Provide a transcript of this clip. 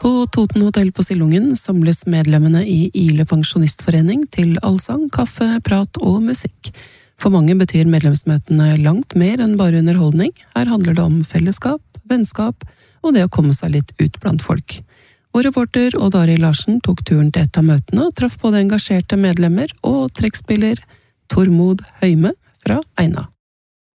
På Toten Hotell på Sillungen samles medlemmene i Ile Pensjonistforening til allsang, kaffe, prat og musikk. For mange betyr medlemsmøtene langt mer enn bare underholdning. Her handler det om fellesskap, vennskap og det å komme seg litt ut blant folk. Vår reporter Odd Arild Larsen tok turen til et av møtene og traff både engasjerte medlemmer og trekkspiller Tormod Høime fra Eina.